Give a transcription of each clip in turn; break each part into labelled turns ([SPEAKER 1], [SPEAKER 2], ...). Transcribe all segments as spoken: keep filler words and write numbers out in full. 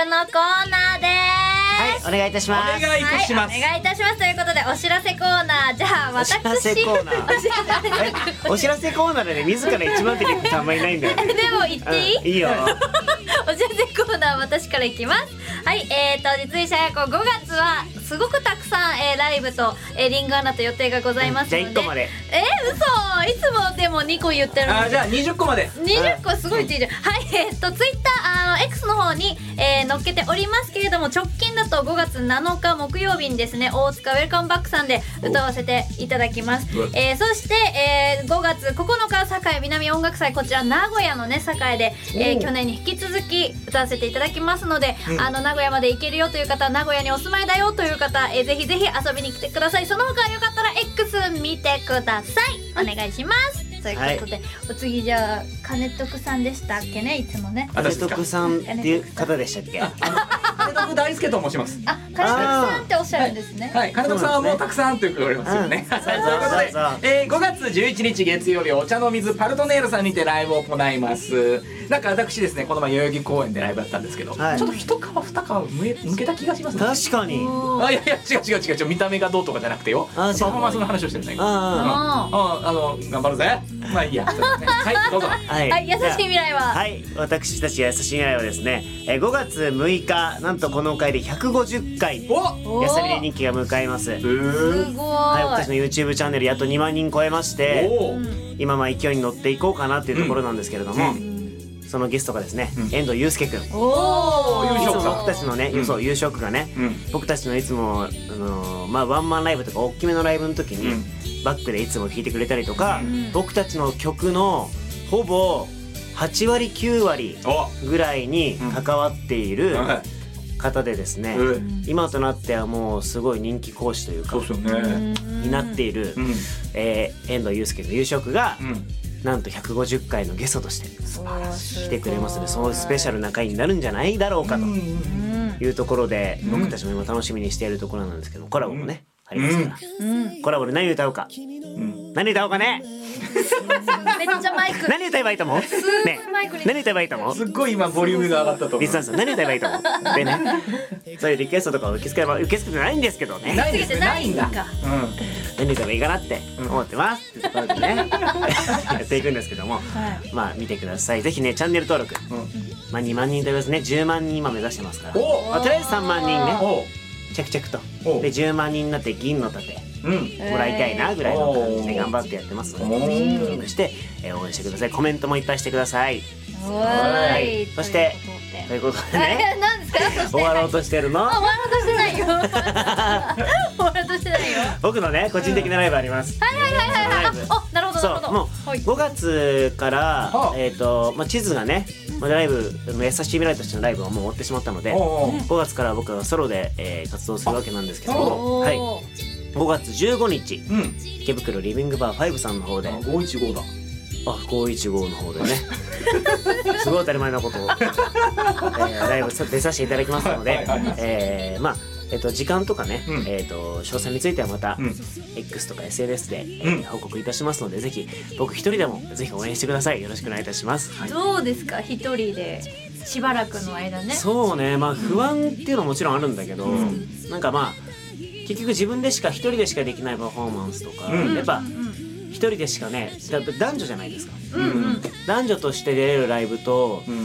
[SPEAKER 1] のコーナーです。
[SPEAKER 2] はい、お願いいたします。
[SPEAKER 3] お願いいたします。
[SPEAKER 1] はい、お願いいたしますということで、お知らせコーナー。じゃあ私、
[SPEAKER 2] お知らせコーナーお知らせコーナーでね、自ら一番手で行く人あんまりいないんだよね。
[SPEAKER 1] でも言っていい？
[SPEAKER 2] うん、いいよ。
[SPEAKER 1] お知らせコーナー、私からいきます。はい、えーと実技者やこごがつはすごくたくさん、えー、ライブと、えー、リンゴアナと予定がございますので、
[SPEAKER 2] じゃあいっこまで。
[SPEAKER 1] えー、嘘、いつもでもにこ言ってるのに。
[SPEAKER 3] あ、じゃあにじゅっこまで。
[SPEAKER 1] にじゅっこすごいついてる。はい、えー、っとツイッター、あの X の方に、えー、載っけておりますけれども、直近だとごがつなのか木曜日にですね、大塚ウェルカムバックさんで歌わせていただきます。えー、そして、えー、ごがつここのか堺南音楽祭、こちら名古屋のね堺で、えー、去年に引き続き歌わせていただきますので、うん、あの名古屋まで行けるよという方、名古屋にお住まいだよという方、えー、ぜひぜひ遊びに来てください。その他よかったら X 見てください。お願いします。ということで、はい、お次じゃあ金徳さんでしたっけね、いつもね。
[SPEAKER 2] 金徳さんっていう方でしたっけ？
[SPEAKER 3] 金徳大輔と申します。
[SPEAKER 1] あ、金徳さんっておっしゃるんですね。
[SPEAKER 3] はい、金徳さんはもうたくさんと言われますよね。ということで、えー、ごがつじゅういちにち月曜日、お茶の水パルトネールさんにてライブを行います。なんか私ですね、この前代々木公園でライブやったんですけど、はい、ちょっと一皮二皮むけた気がしますね。
[SPEAKER 2] 確かに。
[SPEAKER 3] あ、いやいや、違う違う違う違う、見た目がどうとかじゃなくてよ、パフォーマンスの話をしてるんだよ。ああ、あの頑張るぜ。まあいいや。はい、どうぞ。
[SPEAKER 1] はい、優しい未来は。
[SPEAKER 2] はい、私たち優しい未来はですね、ごがつむいか、なんとこの回でひゃくごじゅっかいやさびれ人気が迎えます。す
[SPEAKER 1] ごい。
[SPEAKER 2] はい、私の YouTube チャンネルやっとにまんにん超えまして、今まあ勢いに乗っていこうかなっていうところなんですけれども、そのゲストがですね、遠藤祐介くん。
[SPEAKER 3] おお、優勝
[SPEAKER 2] 僕たちのね、そう優勝がね、僕たちのいつもあのまあワンマンライブとか大きめのライブの時にバックでいつも弾いてくれたりとか、僕たちの曲のほぼはちわりきゅうわりぐらいに関わっている方でですね、今となってはもうすごい人気講師というかになっている遠藤祐介の優勝がなんとひゃくごじゅっかいのゲストとして来てくれますので、そのスペシャルな回になるんじゃないだろうかというところで、僕たちも今楽しみにしているところなんですけど、コラボもねありますから、コラボで何歌うか、何歌おうかね。
[SPEAKER 1] めっちゃマイク。
[SPEAKER 2] 何歌えばいいと思う？ね、何歌えばいいと思う？
[SPEAKER 3] すっごい今ボリュームが上がったと思う。
[SPEAKER 2] リスナーさん何歌えばいいと思う？でね、そういうリクエストとか受け付け受け付けてないんですけどね。
[SPEAKER 3] ないですね、ないんだ。
[SPEAKER 2] 何歌えばいいかなって思ってますってところでねやっていくんですけども、まあ見てください。ぜひねチャンネル登録、まあにまんにんと言いますね、じゅうまんにん今目指してますから、まあとりあえずさんまんにんね着々とでじゅうまんにんになって銀の盾もらいたいなぐらいの感じで頑張ってやってますので、登録して応援してください。コメントもいっぱいしてください。はい。そしてということでね、
[SPEAKER 1] 何ですか？
[SPEAKER 2] 終わろうとしてるの？
[SPEAKER 1] 終わろうとしてないよ。終わろうとしてないよ。
[SPEAKER 2] 僕のね個人的なライブあります。
[SPEAKER 1] はいはいはいはいはい。あ、なるほどなるほど。
[SPEAKER 2] そう、もうごがつからえっとまあ地図がね、ライブ優しい未来としてのライブはもう終わってしまったので、ごがつから僕はソロで活動するわけなんですけども、はい。ごがつじゅうごにち、池袋リビングバーごさんの方で
[SPEAKER 3] ごいちごだ。
[SPEAKER 2] あ、ごいちごの方でねすごい当たり前なことを、えー、ライブ出させていただきますので、えー、まあえっと時間とかね、うん、えっと詳細についてはまた、うん、X とか エスエヌエス で、えーうん、報告いたしますので、ぜひ僕一人でもぜひ応援してください。よろしくお願いいたします。
[SPEAKER 1] はい、どうですか一人でしばらくの間ね。
[SPEAKER 2] そうね、まあ不安っていうのはもちろんあるんだけど、うん、なんかまあ結局自分でしか一人でしかできないパフォーマンスとか、うん、やっぱ一人でしかね、男女じゃないですか、うんうん、男女として出れるライブと、うん、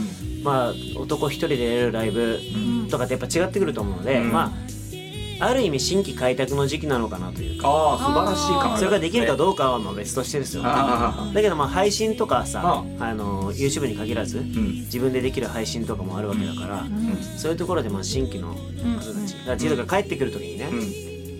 [SPEAKER 2] まあ男一人で出れるライブとかってやっぱ違ってくると思うので、うん、まあある意味新規開拓の時期なのかなというか、
[SPEAKER 3] あ素晴らしい感じ、ね、
[SPEAKER 2] それができるかどうかはまあ別としてですよ。だけどまあ配信とかさ、あの YouTube に限らず、うん、自分でできる配信とかもあるわけだから、うん、そういうところでまあ新規の方たち、うん、だから自分が帰ってくる時にね、うん